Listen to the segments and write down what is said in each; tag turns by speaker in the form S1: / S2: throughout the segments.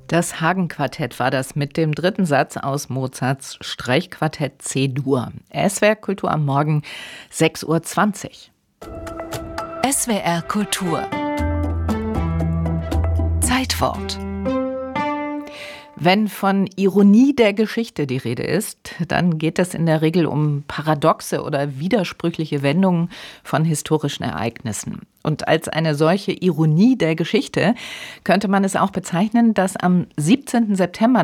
S1: Das Hagen-Quartett war das mit dem dritten Satz aus Mozarts Streichquartett C-Dur. SWR Kultur am Morgen, 6:20 Uhr.
S2: SWR Kultur. Zeitwort.
S1: Wenn von Ironie der Geschichte die Rede ist, dann geht es in der Regel um paradoxe oder widersprüchliche Wendungen von historischen Ereignissen. Und als eine solche Ironie der Geschichte könnte man es auch bezeichnen, dass am 17. September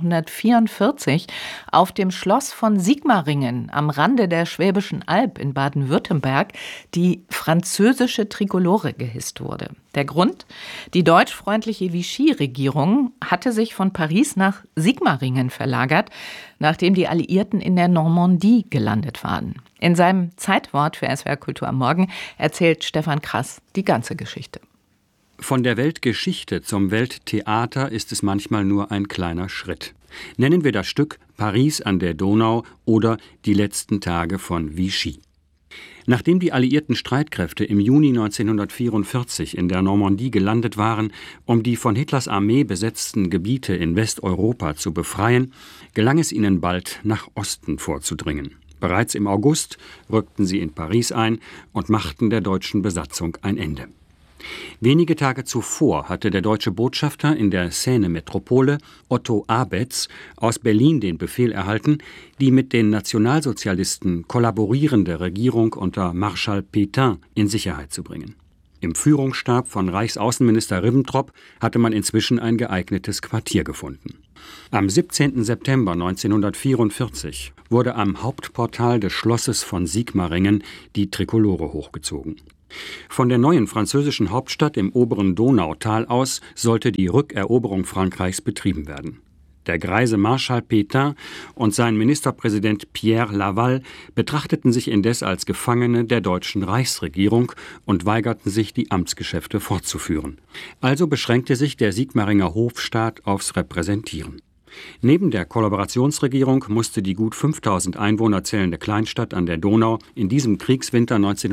S1: 1944 auf dem Schloss von Sigmaringen am Rande der Schwäbischen Alb in Baden-Württemberg die französische Trikolore gehisst wurde. Der Grund? Die deutschfreundliche Vichy-Regierung hatte sich von Paris nach Sigmaringen verlagert, nachdem die Alliierten in der Normandie gelandet waren. In seinem Zeitwort für SWR Kultur am Morgen erzählt Stefan Krass die ganze Geschichte.
S3: Von der Weltgeschichte zum Welttheater ist es manchmal nur ein kleiner Schritt. Nennen wir das Stück Paris an der Donau oder Die letzten Tage von Vichy. Nachdem die alliierten Streitkräfte im Juni 1944 in der Normandie gelandet waren, um die von Hitlers Armee besetzten Gebiete in Westeuropa zu befreien, gelang es ihnen bald, nach Osten vorzudringen. Bereits im August rückten sie in Paris ein und machten der deutschen Besatzung ein Ende. Wenige Tage zuvor hatte der deutsche Botschafter in der Seine-Metropole, Otto Abetz, aus Berlin den Befehl erhalten, die mit den Nationalsozialisten kollaborierende Regierung unter Marschall Pétain in Sicherheit zu bringen. Im Führungsstab von Reichsaußenminister Ribbentrop hatte man inzwischen ein geeignetes Quartier gefunden. Am 17. September 1944 wurde am Hauptportal des Schlosses von Sigmaringen die Trikolore hochgezogen. Von der neuen französischen Hauptstadt im oberen Donautal aus sollte die Rückeroberung Frankreichs betrieben werden. Der greise Marschall Pétain und sein Ministerpräsident Pierre Laval betrachteten sich indes als Gefangene der deutschen Reichsregierung und weigerten sich, die Amtsgeschäfte fortzuführen. Also beschränkte sich der Sigmaringer Hofstaat aufs Repräsentieren. Neben der Kollaborationsregierung musste die gut 5000 Einwohner zählende Kleinstadt an der Donau in diesem Kriegswinter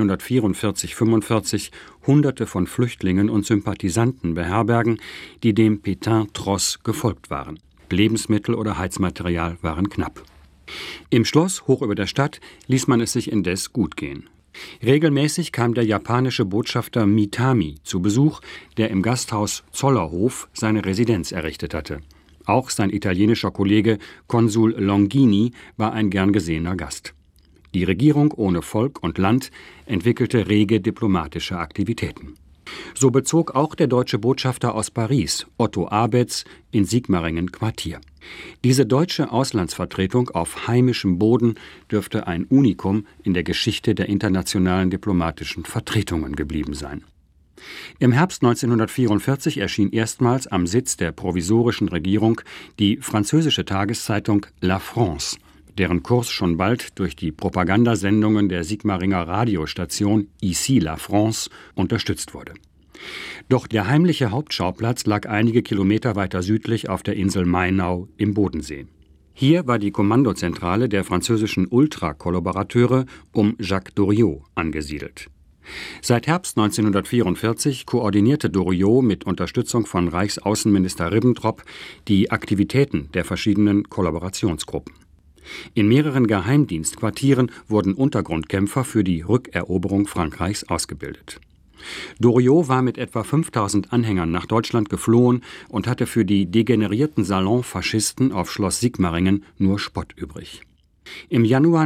S3: 1944/45 Hunderte von Flüchtlingen und Sympathisanten beherbergen, die dem Pétain-Tross gefolgt waren. Lebensmittel oder Heizmaterial waren knapp. Im Schloss hoch über der Stadt ließ man es sich indes gut gehen. Regelmäßig kam der japanische Botschafter Mitami zu Besuch, der im Gasthaus Zollerhof seine Residenz errichtet hatte. Auch sein italienischer Kollege Konsul Longini war ein gern gesehener Gast. Die Regierung ohne Volk und Land entwickelte rege diplomatische Aktivitäten. So bezog auch der deutsche Botschafter aus Paris, Otto Abetz, in Sigmaringen Quartier. Diese deutsche Auslandsvertretung auf heimischem Boden dürfte ein Unikum in der Geschichte der internationalen diplomatischen Vertretungen geblieben sein. Im Herbst 1944 erschien erstmals am Sitz der provisorischen Regierung die französische Tageszeitung La France, deren Kurs schon bald durch die Propagandasendungen der Sigmaringer Radiostation Ici La France unterstützt wurde. Doch der heimliche Hauptschauplatz lag einige Kilometer weiter südlich auf der Insel Mainau im Bodensee. Hier war die Kommandozentrale der französischen Ultrakollaborateure um Jacques Doriot angesiedelt. Seit Herbst 1944 koordinierte Doriot mit Unterstützung von Reichsaußenminister Ribbentrop die Aktivitäten der verschiedenen Kollaborationsgruppen. In mehreren Geheimdienstquartieren wurden Untergrundkämpfer für die Rückeroberung Frankreichs ausgebildet. Doriot war mit etwa 5000 Anhängern nach Deutschland geflohen und hatte für die degenerierten Salonfaschisten auf Schloss Sigmaringen nur Spott übrig. Im Januar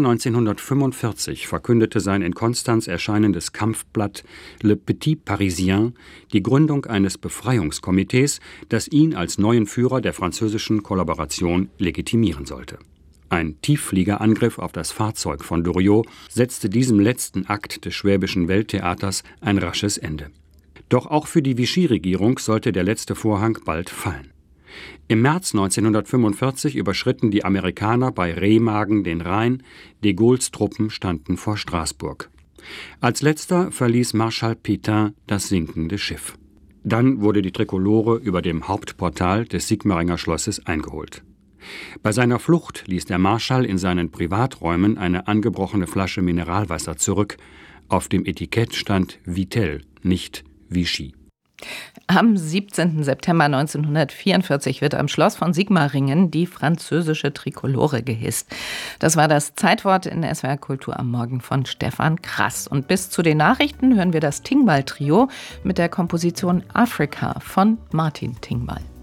S3: 1945 verkündete sein in Konstanz erscheinendes Kampfblatt Le Petit Parisien die Gründung eines Befreiungskomitees, das ihn als neuen Führer der französischen Kollaboration legitimieren sollte. Ein Tieffliegerangriff auf das Fahrzeug von Doriot setzte diesem letzten Akt des schwäbischen Welttheaters ein rasches Ende. Doch auch für die Vichy-Regierung sollte der letzte Vorhang bald fallen. Im März 1945 überschritten die Amerikaner bei Remagen den Rhein, de Gaulles Truppen standen vor Straßburg. Als letzter verließ Marschall Pétain das sinkende Schiff. Dann wurde die Trikolore über dem Hauptportal des Sigmaringer Schlosses eingeholt. Bei seiner Flucht ließ der Marschall in seinen Privaträumen eine angebrochene Flasche Mineralwasser zurück. Auf dem Etikett stand Vittel, nicht Vichy.
S1: Am 17. September 1944 wird am Schloss von Sigmaringen die französische Trikolore gehisst. Das war das Zeitwort in SWR Kultur am Morgen von Stefan Krass. Und bis zu den Nachrichten hören wir das Tingbal-Trio mit der Komposition Afrika von Martin Tingbal.